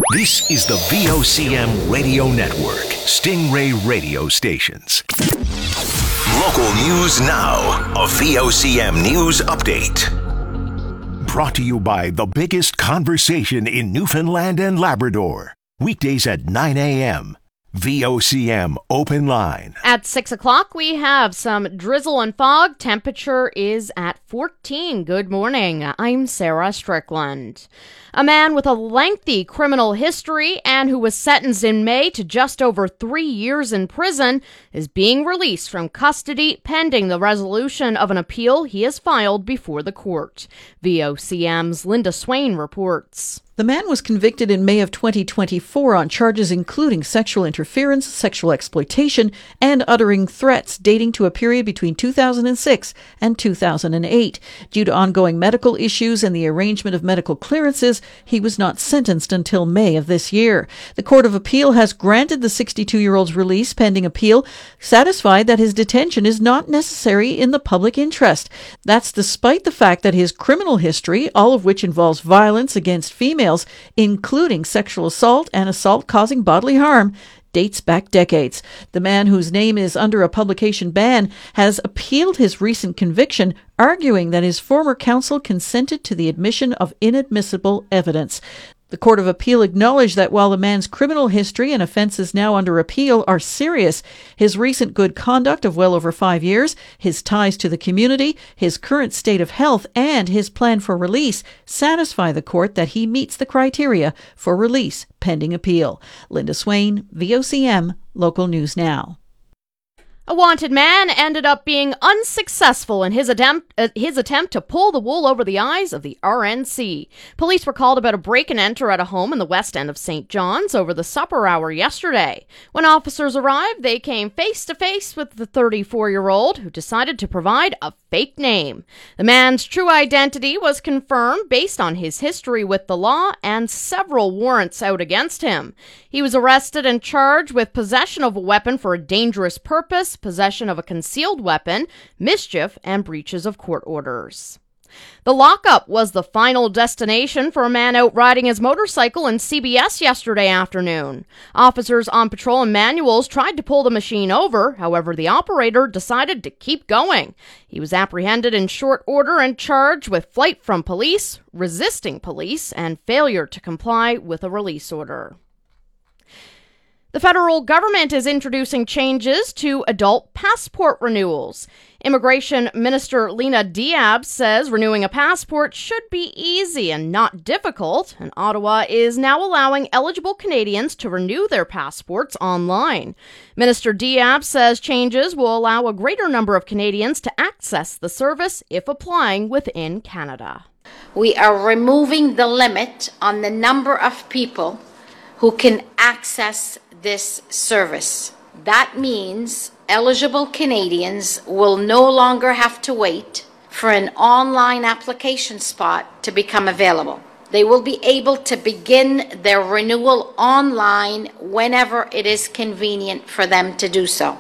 This is the VOCM Radio Network, Stingray Radio Stations. Local news now, a VOCM news update. Brought to you by the biggest conversation in Newfoundland and Labrador. Weekdays at 9 a.m. VOCM Open Line. At 6 o'clock, we have some drizzle and fog. Temperature is at 14. Good morning. I'm Sarah Strickland. A man with a lengthy criminal history and who was sentenced in May to just over 3 years in prison is being released from custody pending the resolution of an appeal he has filed before the court. VOCM's Linda Swain reports. The man was convicted in May of 2024 on charges including sexual interference, sexual exploitation, and uttering threats dating to a period between 2006 and 2008. Due to ongoing medical issues and the arrangement of medical clearances, he was not sentenced until May of this year. The Court of Appeal has granted the 62-year-old's release pending appeal, satisfied that his detention is not necessary in the public interest. That's despite the fact that his criminal history, all of which involves violence against females, including sexual assault and assault causing bodily harm, dates back decades. The man, whose name is under a publication ban, has appealed his recent conviction, arguing that his former counsel consented to the admission of inadmissible evidence. The Court of Appeal acknowledged that while the man's criminal history and offences now under appeal are serious, his recent good conduct of well over 5 years, his ties to the community, his current state of health, and his plan for release satisfy the court that he meets the criteria for release pending appeal. Linda Swain, VOCM, Local News Now. A wanted man ended up being unsuccessful in his attempt to pull the wool over the eyes of the RNC. Police were called about a break-and-enter at a home in the west end of St. John's over the supper hour yesterday. When officers arrived, they came face-to-face with the 34-year-old who decided to provide a fake name. The man's true identity was confirmed based on his history with the law and several warrants out against him. He was arrested and charged with possession of a weapon for a dangerous purpose, possession of a concealed weapon, mischief, and breaches of court orders. The lockup was the final destination for a man out riding his motorcycle in CBS yesterday afternoon. Officers on patrol and manuals tried to pull the machine over, however the operator decided to keep going. He was apprehended in short order and charged with flight from police, resisting police, and failure to comply with a release order. The federal government is introducing changes to adult passport renewals. Immigration Minister Lena Diab says renewing a passport should be easy and not difficult, and Ottawa is now allowing eligible Canadians to renew their passports online. Minister Diab says changes will allow a greater number of Canadians to access the service if applying within Canada. We are removing the limit on the number of people who can access this service. That means eligible Canadians will no longer have to wait for an online application spot to become available. They will be able to begin their renewal online whenever it is convenient for them to do so.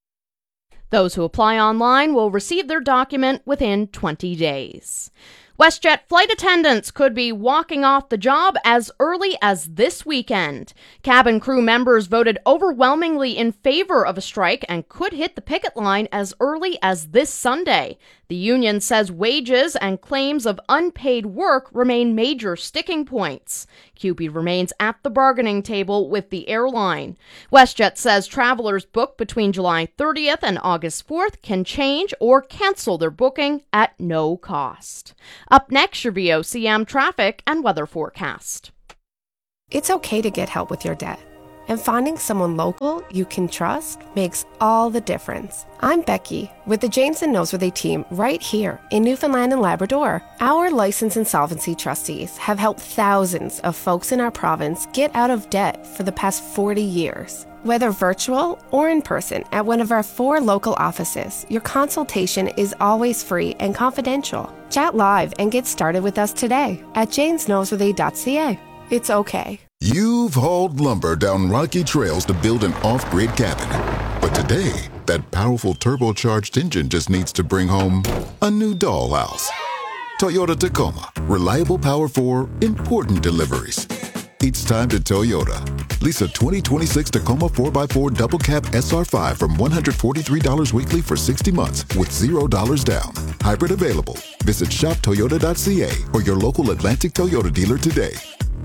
Those who apply online will receive their document within 20 days. WestJet flight attendants could be walking off the job as early as this weekend. Cabin crew members voted overwhelmingly in favor of a strike and could hit the picket line as early as this Sunday. The union says wages and claims of unpaid work remain major sticking points. QP remains at the bargaining table with the airline. WestJet says travelers booked between July 30th and August 4th can change or cancel their booking at no cost. Up next, your VOCM traffic and weather forecast. It's okay to get help with your debt. And finding someone local you can trust makes all the difference. I'm Becky with the James and Noseworthy team right here in Newfoundland and Labrador. Our licensed insolvency trustees have helped thousands of folks in our province get out of debt for the past 40 years. Whether virtual or in person at one of our 4 local offices, your consultation is always free and confidential. Chat live and get started with us today at jamesnoseworthy.ca. It's okay. You've hauled lumber down rocky trails to build an off-grid cabin. But today, that powerful turbocharged engine just needs to bring home a new dollhouse. Toyota Tacoma. Reliable power for important deliveries. It's time to Toyota. Lease a 2026 Tacoma 4x4 Double Cab SR5 from $143 weekly for 60 months with $0 down. Hybrid available. Visit shoptoyota.ca or your local Atlantic Toyota dealer today.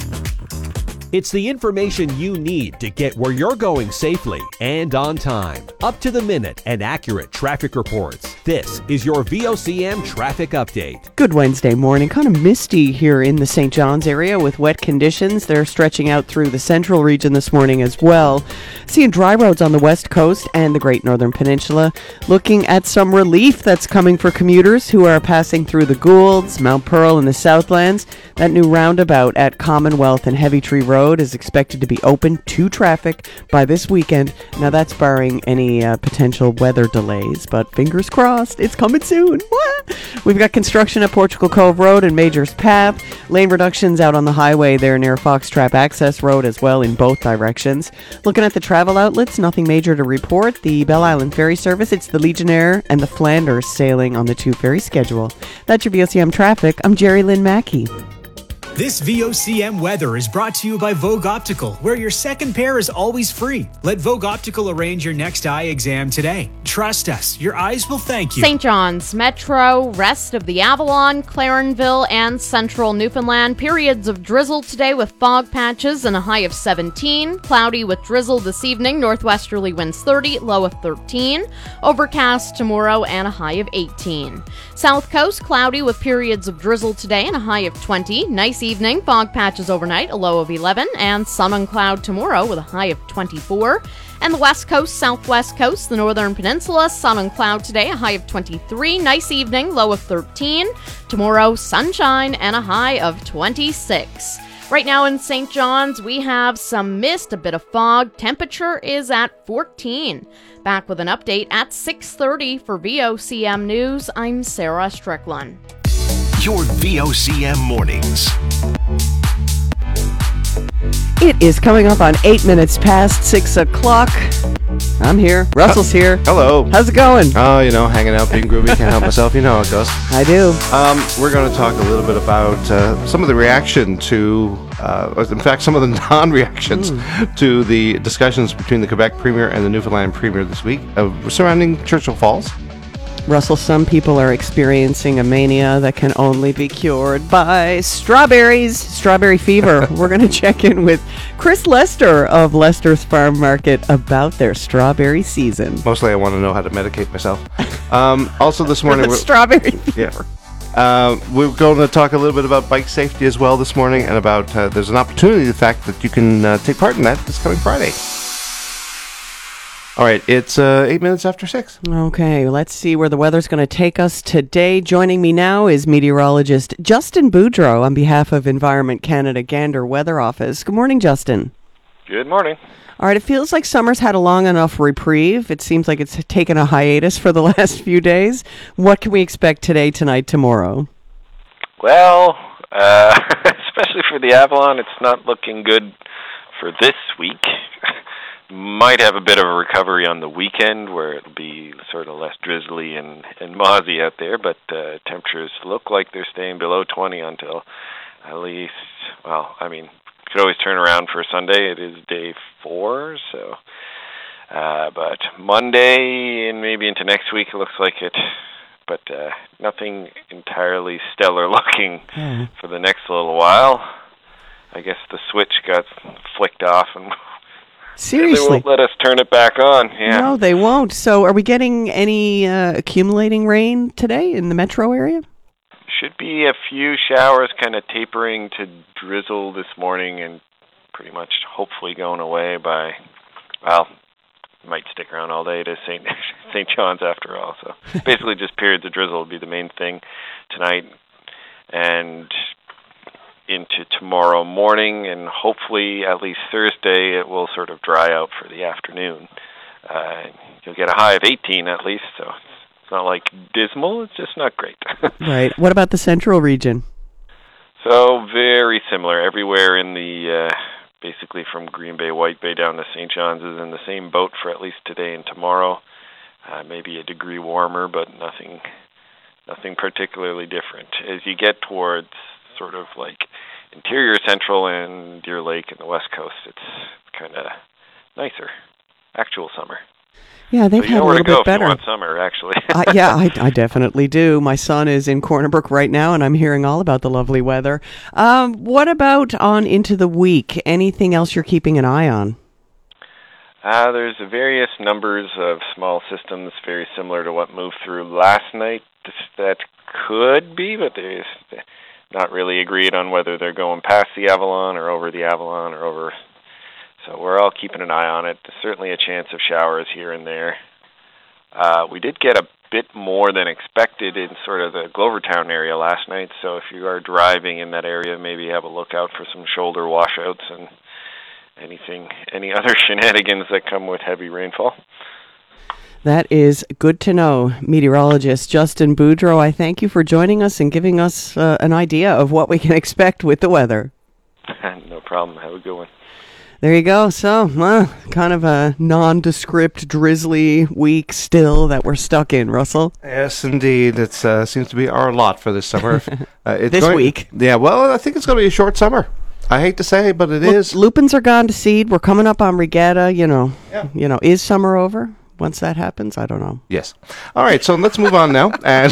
It's the information you need to get where you're going safely and on time. Up to the minute and accurate traffic reports. This is your VOCM traffic update. Good Wednesday morning. Kind of misty here in the St. John's area with wet conditions. They're stretching out through the central region this morning as well. Seeing dry roads on the west coast and the Great Northern Peninsula. Looking at some relief that's coming for commuters who are passing through the Goulds, Mount Pearl, and the Southlands. That new roundabout at Commonwealth and Heavy Tree Road is expected to be open to traffic by this weekend. Now that's barring any potential weather delays, but fingers crossed, it's coming soon. We've got construction at Portugal Cove Road and Majors Path. Lane reductions out on the highway there near Fox Trap Access Road as well in both directions. Looking at the travel outlets, nothing major to report. The Belle Island Ferry Service, it's the Legionnaire and the Flanders sailing on the 2 ferry schedule. That's your VOCM traffic. I'm Jerry Lynn Mackey. This VOCM weather is brought to you by Vogue Optical, where your second pair is always free. Let Vogue Optical arrange your next eye exam today. Trust us, your eyes will thank you. St. John's, Metro, rest of the Avalon, Clarenville, and central Newfoundland. Periods of drizzle today with fog patches and a high of 17. Cloudy with drizzle this evening. Northwesterly winds 30, low of 13. Overcast tomorrow and a high of 18. South Coast, cloudy with periods of drizzle today and a high of 20. Nice evening, fog patches overnight, a low of 11, and sun and cloud tomorrow with a high of 24. And the West Coast, Southwest Coast, the Northern Peninsula, sun and cloud today, a high of 23. Nice evening, low of 13. Tomorrow, sunshine and a high of 26. Right now in St. John's, we have some mist, a bit of fog. Temperature is at 14. Back with an update at 6:30 for VOCM News. I'm Sarah Strickland. Your VOCM mornings. It is coming up on 8 minutes past 6 o'clock. I'm here. Russell's here. Hello. How's it going? Oh, hanging out, being groovy, can't help myself. You know how it goes. I do. We're going to talk a little bit about some of the reaction to, in fact, some of the non-reactions to the discussions between the Quebec Premier and the Newfoundland Premier this week surrounding Churchill Falls. Russell, some people are experiencing a mania that can only be cured by strawberries, strawberry fever. We're going to check in with Chris Lester of Lester's Farm Market about their strawberry season. Mostly I want to know how to medicate myself. Also this morning... strawberry fever. Yeah. We're going to talk a little bit about bike safety as well this morning, and about there's an opportunity, the fact that you can take part in that this coming Friday. All right, it's 8 minutes after 6. Okay, let's see where the weather's going to take us today. Joining me now is meteorologist Justin Boudreau on behalf of Environment Canada Gander Weather Office. Good morning, Justin. Good morning. All right, it feels like summer's had a long enough reprieve. It seems like it's taken a hiatus for the last few days. What can we expect today, tonight, tomorrow? Well, especially for the Avalon, it's not looking good for this week. Might have a bit of a recovery on the weekend where it'll be sort of less drizzly and mozzy out there, but temperatures look like they're staying below 20 until at least, could always turn around for Sunday. It is day 4, so, but Monday and maybe into next week it looks like it, but nothing entirely stellar looking for the next little while. I guess the switch got flicked off and seriously, they won't let us turn it back on. Yeah. No, they won't. So are we getting any accumulating rain today in the metro area? Should be a few showers kind of tapering to drizzle this morning and pretty much hopefully going away by, might stick around all day to St. John's after all. So basically just periods of drizzle will be the main thing tonight and into tomorrow morning, and hopefully at least Thursday it will sort of dry out for the afternoon. You'll get a high of 18 at least, so it's not like dismal, it's just not great. Right. What about the central region? So very similar. Everywhere in the, basically from Green Bay, White Bay down to St. John's is in the same boat for at least today and tomorrow. Maybe a degree warmer, but nothing particularly different. As you get towards sort of like interior, central, and Deer Lake and the West Coast, it's kind of nicer. Actual summer. Yeah, they've had a little bit better. You want summer, actually. Yeah, I definitely do. My son is in Corner Brook right now, and I'm hearing all about the lovely weather. What about on into the week? Anything else you're keeping an eye on? There's various numbers of small systems very similar to what moved through last night that could be, but there's not really agreed on whether they're going past the Avalon or over the Avalon or over. So we're all keeping an eye on it. There's certainly a chance of showers here and there. We did get a bit more than expected in sort of the Glovertown area last night, so if you are driving in that area, maybe have a look out for some shoulder washouts and any other shenanigans that come with heavy rainfall. That is good to know. Meteorologist Justin Boudreau, I thank you for joining us and giving us an idea of what we can expect with the weather. No problem. Have a good one. There you go. So, kind of a nondescript, drizzly week still that we're stuck in, Russell. Yes, indeed. It seems to be our lot for this summer. This week. Yeah, well, I think it's going to be a short summer. I hate to say, but it is. Lupins are gone to seed. We're coming up on regatta. Is summer over? Once that happens, I don't know. Yes. All right, so let's move on now. And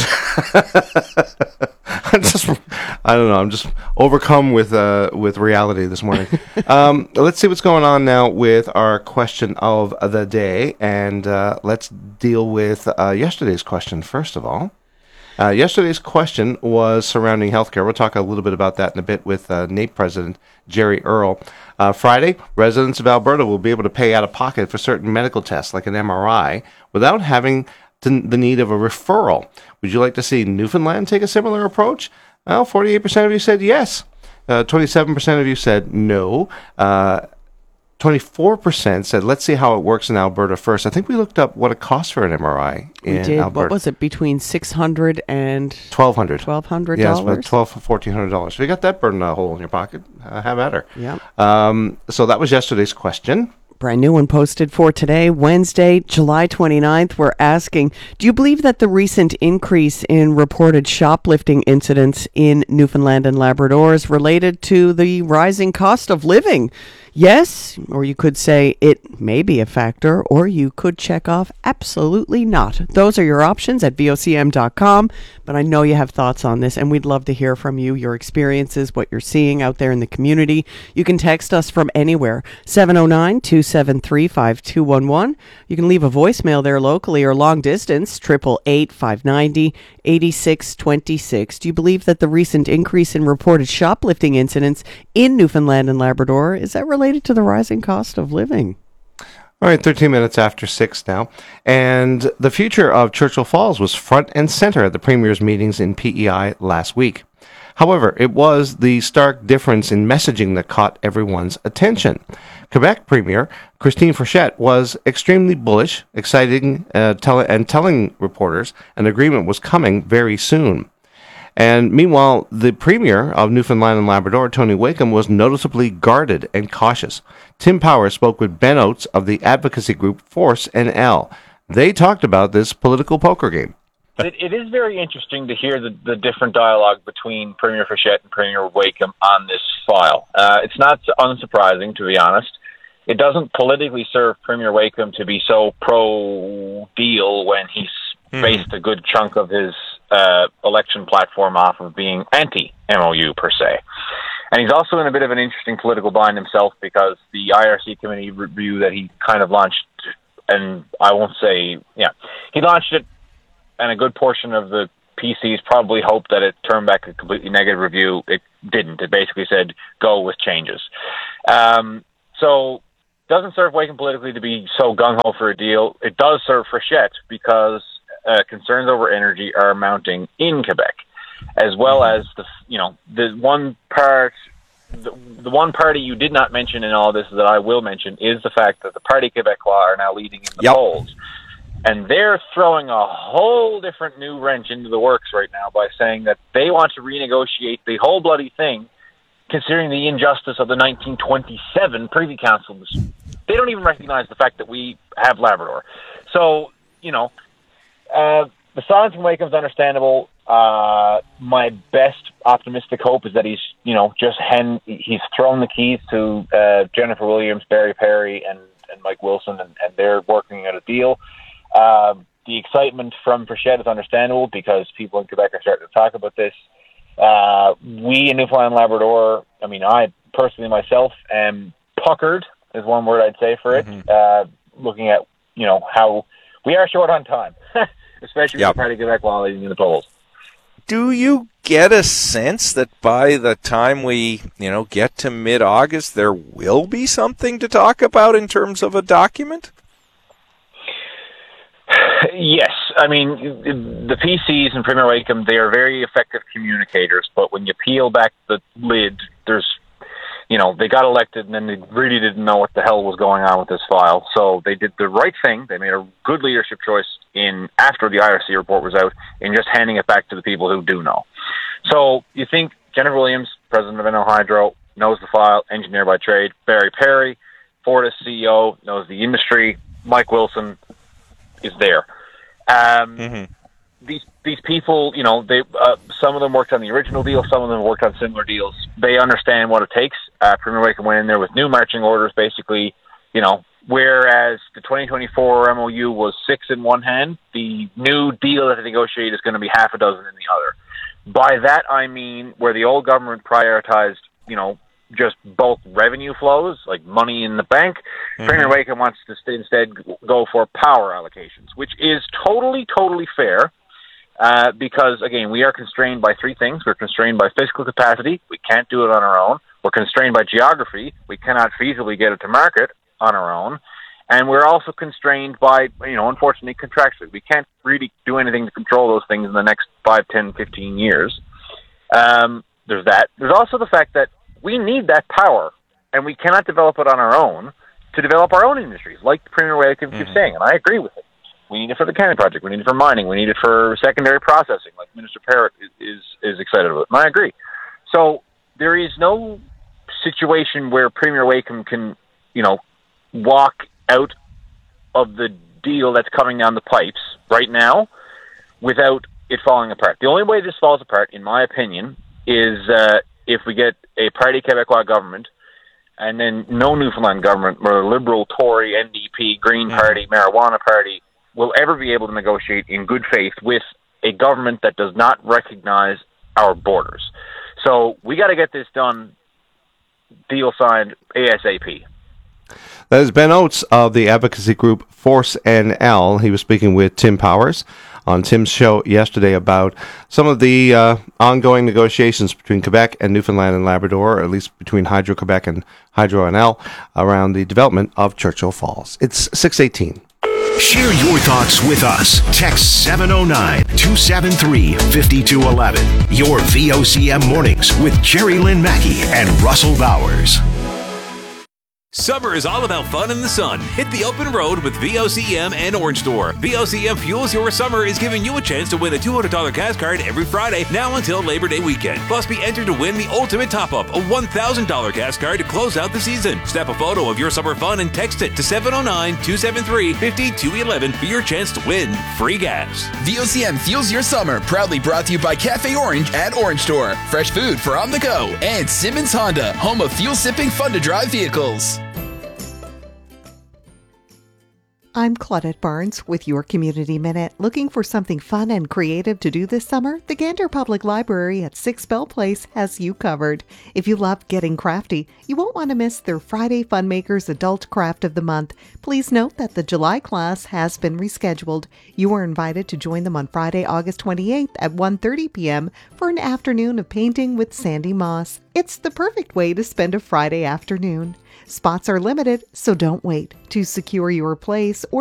I'm just overcome with reality this morning. Let's see what's going on now with our question of the day, and let's deal with yesterday's question first of all. Yesterday's question was surrounding healthcare. We'll talk a little bit about that in a bit with NAPE President Jerry Earle. Friday, residents of Alberta will be able to pay out of pocket for certain medical tests like an MRI without having the need of a referral. Would you like to see Newfoundland take a similar approach? Well, 48% of you said yes. 27% of you said no. 24% said, let's see how it works in Alberta first. I think we looked up what it costs for an MRI in Alberta. What was it, between $600 and $1,200? $1,200? Yes, about $1,400. If you got that burning a hole in your pocket, have at her. Yeah. So that was yesterday's question. Brand new one posted for today, Wednesday, July 29th. We're asking, do you believe that the recent increase in reported shoplifting incidents in Newfoundland and Labrador is related to the rising cost of living? Yes, or you could say it may be a factor, or you could check off absolutely not. Those are your options at vocm.com, but I know you have thoughts on this, and we'd love to hear from you, your experiences, what you're seeing out there in the community. You can text us from anywhere, 709-273-5211. You can leave a voicemail there locally or long distance, 888-590-8626. Do you believe that the recent increase in reported shoplifting incidents in Newfoundland and Labrador, is that related to the rising cost of living? All right, 13 minutes after 6 now. And the future of Churchill Falls was front and center at the Premier's meetings in PEI last week. However, it was the stark difference in messaging that caught everyone's attention. Quebec Premier Christine Frechette was extremely bullish, exciting, telling reporters an agreement was coming very soon. And meanwhile, the Premier of Newfoundland and Labrador, Tony Wakeham, was noticeably guarded and cautious. Tim Power spoke with Ben Oates of the advocacy group Force NL. They talked about this political poker game. It is very interesting to hear the different dialogue between Premier Frechette and Premier Wakeham on this file. It's not unsurprising, to be honest. It doesn't politically serve Premier Wakeham to be so pro-deal when he's based a good chunk of his election platform off of being anti-MOU, per se. And he's also in a bit of an interesting political bind himself because the IRC committee review that he kind of launched, and I won't say, he launched it, and a good portion of the PCs probably hoped that it turned back a completely negative review. It didn't. It basically said, go with changes. So it doesn't serve Wakeham politically to be so gung-ho for a deal. It does serve Frechette because concerns over energy are mounting in Quebec, as well as the one one party you did not mention in all this that I will mention is the fact that the Parti Québécois are now leading in the polls, and they're throwing a whole different new wrench into the works right now by saying that they want to renegotiate the whole bloody thing, considering the injustice of the 1927 Privy Council. They don't even recognize the fact that we have Labrador. So, the silence from Wakeham's understandable. My best optimistic hope is that he's thrown the keys to Jennifer Williams, Barry Perry, and Mike Wilson, and they're working out a deal. The excitement from Frechette is understandable because people in Quebec are starting to talk about this. We in Newfoundland and Labrador, I personally myself am puckered, is one word I'd say for it, looking at, how we are short on time, especially with the Parti Québécois leading in the polls. Do you get a sense that by the time we, get to mid-August, there will be something to talk about in terms of a document? Yes. The PCs and Premier Wakeham, they are very effective communicators, but when you peel back the lid, they got elected and then they really didn't know what the hell was going on with this file. So they did the right thing. They made a good leadership choice after the IRC report was out in just handing it back to the people who do know. So you think Jennifer Williams, president of NL Hydro, knows the file, engineer by trade. Barry Perry, Fortis CEO, knows the industry. Mike Wilson is there. These people, they some of them worked on the original deal, some of them worked on similar deals. They understand what it takes. Premier Wakeham went in there with new marching orders, basically, whereas the 2024 MOU was 6 in one hand, the new deal that they negotiate is going to be half a dozen in the other. By that, I mean where the old government prioritized, just bulk revenue flows, like money in the bank. Premier Wakeham wants to instead go for power allocations, which is totally fair. Because, again, we are constrained by three things. We're constrained by physical capacity. We can't do it on our own. We're constrained by geography. We cannot feasibly get it to market on our own. And we're also constrained by, unfortunately, contractually. We can't really do anything to control those things in the next 5, 10, 15 years. There's that. There's also the fact that we need that power, and we cannot develop it on our own to develop our own industries, like Premier Wakeham keeps saying, and I agree with it. We need it for the Canning Project. We need it for mining. We need it for secondary processing, like Minister Parrott is excited about. And I agree. So there is no situation where Premier Wakeham can, walk out of the deal that's coming down the pipes right now without it falling apart. The only way this falls apart, in my opinion, is if we get a Parti Québécois government and then no Newfoundland government, where a Liberal, Tory, NDP, Green Party, Marijuana Party, will ever be able to negotiate in good faith with a government that does not recognize our borders. So we got to get this done, deal signed ASAP. That is Ben Oates of the advocacy group Force NL. He was speaking with Tim Powers on Tim's show yesterday about some of the ongoing negotiations between Quebec and Newfoundland and Labrador, or at least between Hydro-Quebec and Hydro-NL, around the development of Churchill Falls. It's 6:18. Share your thoughts with us. Text 709-273-5211. Your VOCM mornings with Jerry Lynn Mackey and Russell Bowers. Summer is all about fun in the sun. Hit the open road with VOCM and Orange Store. VOCM Fuels Your Summer is giving you a chance to win a $200 gas card every Friday now until Labor Day weekend. Plus, be entered to win the ultimate top-up, a $1,000 gas card to close out the season. Snap a photo of your summer fun and text it to 709-273-5211 for your chance to win free gas. VOCM Fuels Your Summer, proudly brought to you by Cafe Orange at Orange Store. Fresh food for on the go. And Simmons Honda, home of fuel-sipping, fun-to-drive vehicles. I'm Claudette Barnes with your Community Minute. Looking for something fun and creative to do this summer? The Gander Public Library at 6 Bell Place has you covered. If you love getting crafty, you won't want to miss their Friday Funmakers Adult Craft of the Month. Please note that the July class has been rescheduled. You are invited to join them on Friday, August 28th at 1:30 p.m. for an afternoon of painting with Sandy Moss. It's the perfect way to spend a Friday afternoon. Spots are limited, so don't wait. To secure your place or